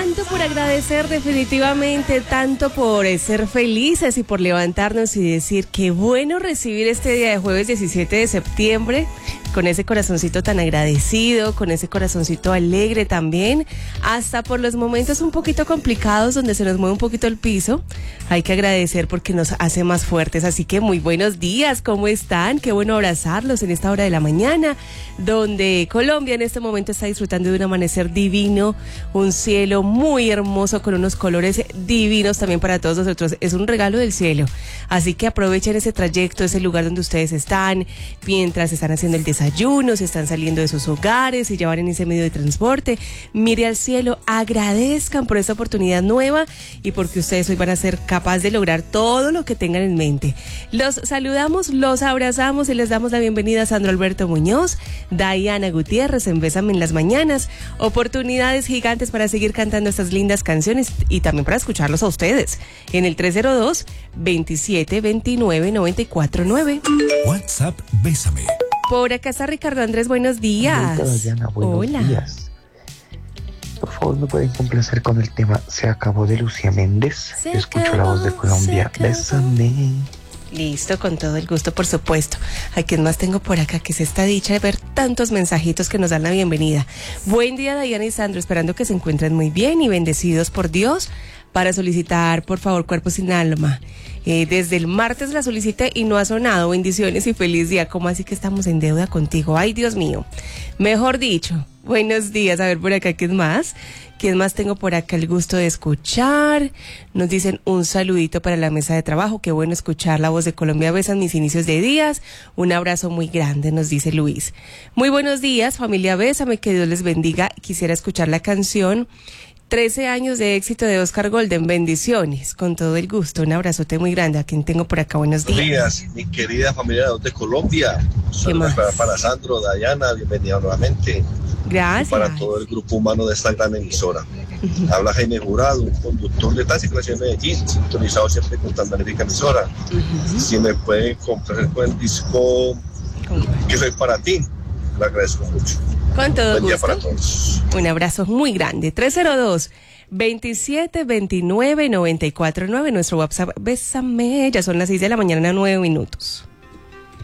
Tanto por agradecer definitivamente, tanto por ser felices y por levantarnos y decir qué bueno recibir este día de jueves 17 de septiembre con ese corazoncito tan agradecido, con ese corazoncito alegre también, hasta por los momentos un poquito complicados donde se nos mueve un poquito el piso. Hay que agradecer porque nos hace más fuertes, así que muy buenos días, ¿cómo están? Qué bueno abrazarlos en esta hora de la mañana, donde Colombia en este momento está disfrutando de un amanecer divino, un cielo muy hermoso con unos colores divinos también para todos nosotros. Es un regalo del cielo, así que aprovechen ese trayecto, ese lugar donde ustedes están, mientras están haciendo el desayuno, se están saliendo de sus hogares y ya van en ese medio de transporte. Mire al cielo, agradezcan por esta oportunidad nueva y porque ustedes hoy van a ser capaces de lograr todo lo que tengan en mente. Los saludamos, los abrazamos y les damos la bienvenida a Sandro Alberto Muñoz, Diana Gutiérrez en Bésame en las Mañanas. Oportunidades gigantes para seguir cantando estas lindas canciones y también para escucharlos a ustedes en el 302-2729-949. WhatsApp Bésame. Por acá está Ricardo Andrés, buenos días. Diana, buenos días. Por favor, ¿me pueden complacer con el tema Se acabó de Lucía Méndez? Escucho la voz de Colombia. Bésame. Listo, con todo el gusto, por supuesto. ¿A quién más tengo por acá? Que es esta dicha de ver tantos mensajitos que nos dan la bienvenida. Buen día, Diana y Sandro, esperando que se encuentren muy bien y bendecidos por Dios. Para solicitar, por favor, Cuerpo sin Alma. Desde el martes la solicité y no ha sonado. Bendiciones y feliz día. ¿Cómo así que estamos en deuda contigo? Ay, Dios mío. Mejor dicho, buenos días. A ver por acá, ¿quién más? ¿Quién más tengo por acá el gusto de escuchar? Nos dicen un saludito para la mesa de trabajo. Qué bueno escuchar la voz de Colombia Besa en mis inicios de días. Un abrazo muy grande, nos dice Luis. Muy buenos días, familia Bésame, que Dios les bendiga. Quisiera escuchar la canción 13 años de éxito de Oscar Golden. Bendiciones, con todo el gusto. Un abrazote muy grande. ¿A quien tengo por acá? Buenos días. Buenos días, mi querida familia de Colombia. Saludos para Sandro, Diana, bienvenida nuevamente. Gracias. Y para todo el grupo humano de esta gran emisora. Habla Jaime Jurado, un conductor de taxi que nació en Medellín, sintonizado siempre con tan magnífica emisora. Si me pueden comprar con el disco Que Soy Para Ti, le agradezco mucho. Con todo Buen día gusto. para todos. Un abrazo muy grande. 302-2729-949, nuestro WhatsApp Bésame. Ya son las 6 de la mañana, 9 minutos.